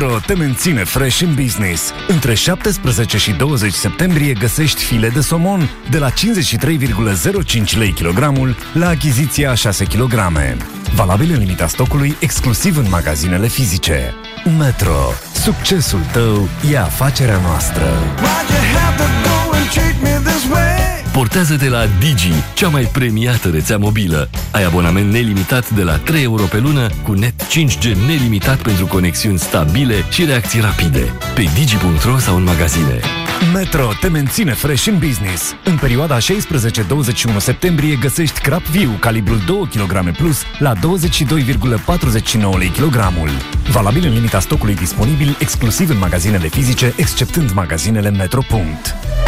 Metro te menține fresh în business. Între 17 și 20 septembrie găsești file de somon de la 53,05 lei kilogramul la achiziția 6 kg. Valabil în limita stocului, exclusiv în magazinele fizice. Metro. Succesul tău e afacerea noastră. Portează-te la Digi, cea mai premiată rețea mobilă. Ai abonament nelimitat de la 3 euro pe lună cu net 5G nelimitat pentru conexiuni stabile și reacții rapide. Pe digi.ro sau în magazine. Metro te menține fresh în business. În perioada 16-21 septembrie găsești Crap View calibrul 2 kg plus la 22,49 lei kilogramul. Valabil în limita stocului disponibil exclusiv în magazinele fizice, exceptând magazinele Metro.